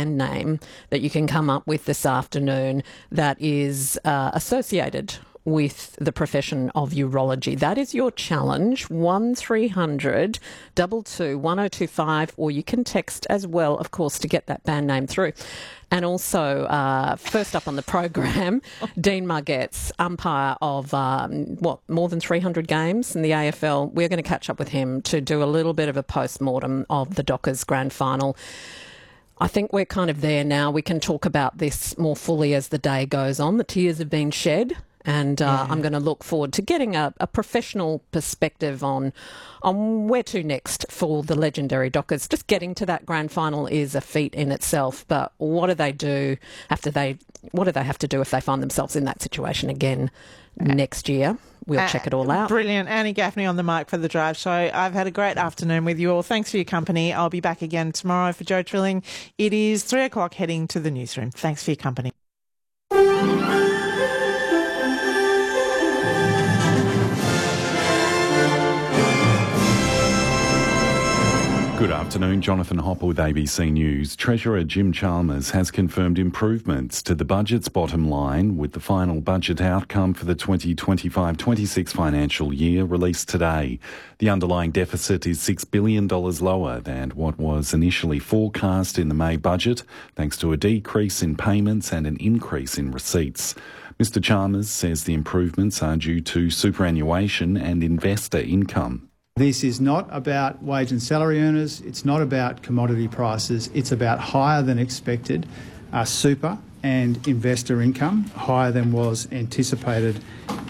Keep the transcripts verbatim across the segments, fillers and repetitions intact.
band name that you can come up with this afternoon that is uh, associated with the profession of urology. That is your challenge, one three hundred two two one oh two five, or you can text as well, of course, to get that band name through. And also, uh, first up on the program, Dean Margetts, umpire of, um, what, more than three hundred games in the A F L. We're going to catch up with him to do a little bit of a post-mortem of the Dockers grand final. I think we're kind of there now. We can talk about this more fully as the day goes on. The tears have been shed. And uh, yeah. I'm going to look forward to getting a, a professional perspective on on where to next for the legendary Dockers. Just getting to that grand final is a feat in itself, but what do they do after they? What do they have to do if they find themselves in that situation again uh, next year? We'll uh, check it all out. Brilliant. Annie Gaffney on the mic for The Drive Show. I've had a great afternoon with you all. Thanks for your company. I'll be back again tomorrow for Joe Trilling. It is three o'clock heading to the newsroom. Thanks for your company. Good afternoon, Jonathan Hopper with A B C News. Treasurer Jim Chalmers has confirmed improvements to the budget's bottom line with the final budget outcome for the twenty twenty-five twenty-six financial year released today. The underlying deficit is six billion dollars lower than what was initially forecast in the May budget, thanks to a decrease in payments and an increase in receipts. Mister Chalmers says the improvements are due to superannuation and investor income. This is not about wage and salary earners, it's not about commodity prices, it's about higher than expected uh, super and investor income, higher than was anticipated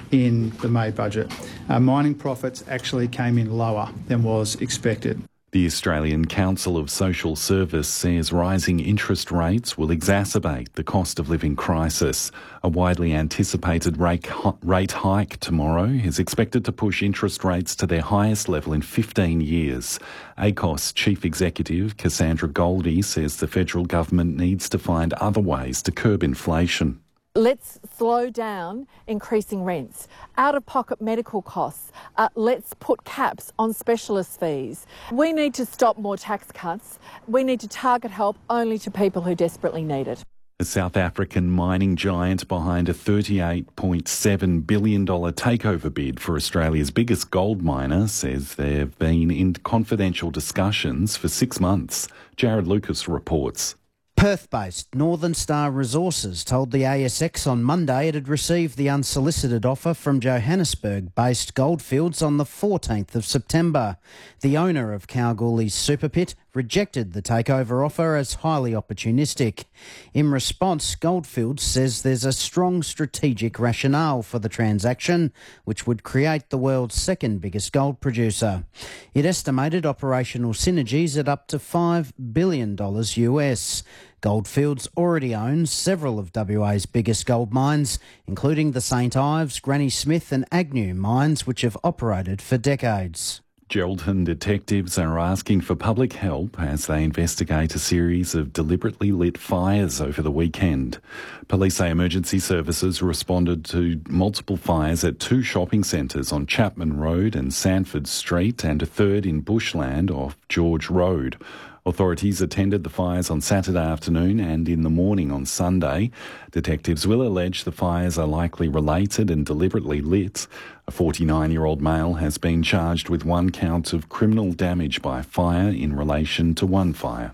in the May budget. Uh, mining profits actually came in lower than was expected. The Australian Council of Social Service says rising interest rates will exacerbate the cost of living crisis. A widely anticipated rate hike tomorrow is expected to push interest rates to their highest level in fifteen years. A C O S Chief Executive Cassandra Goldie says the federal government needs to find other ways to curb inflation. Let's slow down increasing rents, out-of-pocket medical costs. Uh, let's put caps on specialist fees. We need to stop more tax cuts. We need to target help only to people who desperately need it. The South African mining giant behind a thirty-eight point seven billion dollars takeover bid for Australia's biggest gold miner says they've been in confidential discussions for six months. Jared Lucas reports. Perth-based Northern Star Resources told the A S X on Monday it had received the unsolicited offer from Johannesburg-based Goldfields on the fourteenth of September. The owner of Kalgoorlie's super pit rejected the takeover offer as highly opportunistic. In response, Goldfields says there's a strong strategic rationale for the transaction, which would create the world's second biggest gold producer. It estimated operational synergies at up to five billion dollars U S. Goldfields already owns several of W A's biggest gold mines, including the Saint Ives, Granny Smith and Agnew mines, which have operated for decades. Geraldton detectives are asking for public help as they investigate a series of deliberately lit fires over the weekend. Police say emergency services responded to multiple fires at two shopping centres on Chapman Road and Sanford Street and a third in Bushland off George Road. Authorities attended the fires on Saturday afternoon and in the morning on Sunday. Detectives will allege the fires are likely related and deliberately lit. A forty-nine-year-old male has been charged with one count of criminal damage by fire in relation to one fire.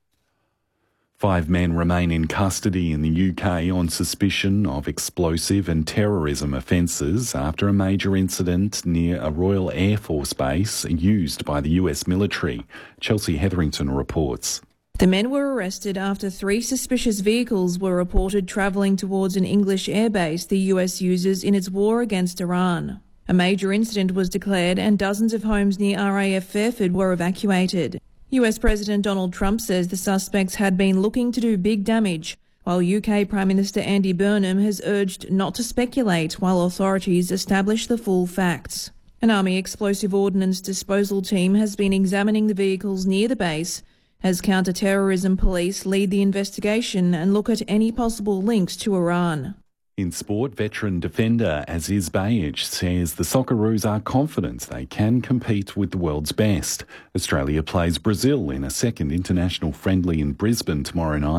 Five men remain in custody in the U K on suspicion of explosive and terrorism offences after a major incident near a Royal Air Force base used by the U S military. Chelsea Hetherington reports. The men were arrested after three suspicious vehicles were reported travelling towards an English airbase the U S uses in its war against Iran. A major incident was declared and dozens of homes near R A F Fairford were evacuated. U S President Donald Trump says the suspects had been looking to do big damage, while U K Prime Minister Andy Burnham has urged not to speculate while authorities establish the full facts. An Army explosive ordnance disposal team has been examining the vehicles near the base as counter-terrorism police lead the investigation and look at any possible links to Iran. In sport, veteran defender Aziz Behich says the Socceroos are confident they can compete with the world's best. Australia plays Brazil in a second international friendly in Brisbane tomorrow night.